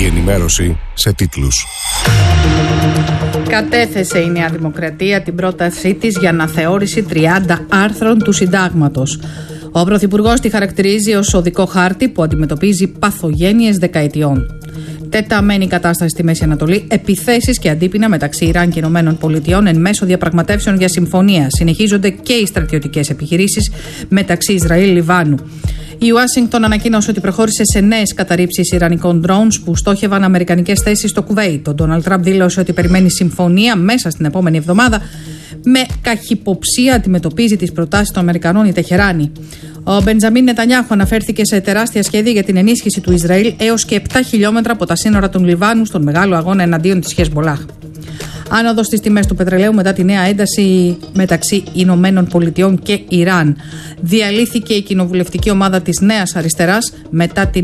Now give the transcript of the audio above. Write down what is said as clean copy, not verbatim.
Η ενημέρωση σε τίτλους. Κατέθεσε η Νέα Δημοκρατία την πρότασή της για αναθεώρηση 30 άρθρων του Συντάγματος. Ο Πρωθυπουργός τη χαρακτηρίζει ως οδικό χάρτη που αντιμετωπίζει παθογένειες δεκαετιών. Τεταμένη κατάσταση στη Μέση Ανατολή, επιθέσεις και αντίπεινα μεταξύ Ιράν και ΗΠΑ εν μέσω διαπραγματεύσεων για συμφωνία. Συνεχίζονται και οι στρατιωτικές επιχειρήσεις μεταξύ Ισραήλ-Λιβάνου. Η Ουάσιγκτον ανακοίνωσε ότι προχώρησε σε νέες καταρρίψεις ιρανικών drones που στόχευαν αμερικανικές θέσεις στο Κουβέιτ. Ο Ντόναλντ Τραμπ δήλωσε ότι περιμένει συμφωνία μέσα στην επόμενη εβδομάδα. Με καχυποψία αντιμετωπίζει τις προτάσεις των Αμερικανών η Τεχεράνη. Ο Μπεντζαμίν Νετανιάχου αναφέρθηκε σε τεράστια σχέδια για την ενίσχυση του Ισραήλ έως και 7 χιλιόμετρα από τα σύνορα του Λιβάνου στον μεγάλο αγώνα εναντίον της Χεσμολάχ. Άνοδος στις τιμές του πετρελαίου μετά τη νέα ένταση μεταξύ ΗΠΑ και Ιράν. Διαλύθηκε η κοινοβουλευτική ομάδα της Νέας Αριστεράς μετά την